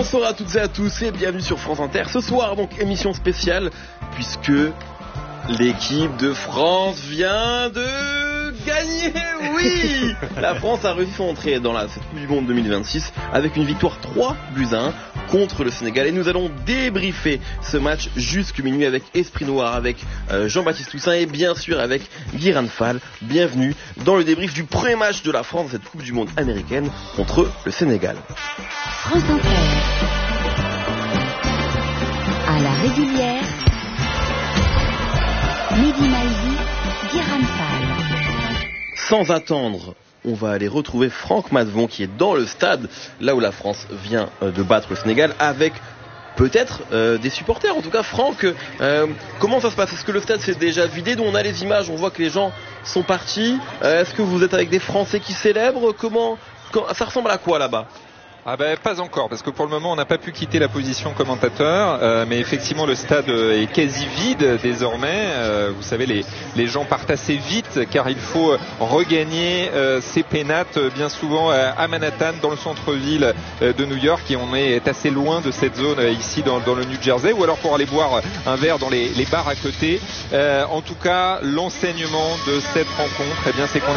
Bonsoir à toutes et à tous et bienvenue sur France Inter. Ce soir donc émission spéciale puisque l'équipe de France vient de gagner. Oui, la France a réussi son entrée dans cette Coupe du Monde 2026 avec une victoire 3-1 contre le Sénégal. Et nous allons débriefer ce match jusque minuit avec Esprit Noir, avec Jean-Baptiste Toussaint et bien sûr avec Guy Ranfal. Bienvenue dans le débrief du premier match de la France dans cette Coupe du Monde américaine contre le Sénégal. France Inter. À la régulière, Mehdi Maizi, Guy Ranfal. Sans attendre, on va aller retrouver Franck Matvon qui est dans le stade, là où la France vient de battre le Sénégal, avec peut-être des supporters. En tout cas, Franck, comment ça se passe? Est-ce que le stade s'est déjà vidé? Nous, on a les images, on voit que les gens sont partis. Est-ce que vous êtes avec des Français qui célèbrent? Comment ça ressemble à quoi là-bas? Pas encore, parce que pour le moment on n'a pas pu quitter la position commentateur, mais effectivement le stade est quasi vide désormais. Vous savez, les gens partent assez vite car il faut regagner ces pénates bien souvent à Manhattan, dans le centre-ville de New York, et on est assez loin de cette zone ici dans le New Jersey, ou alors pour aller boire un verre dans les bars à côté. En tout cas, l'enseignement de cette rencontre, c'est qu'on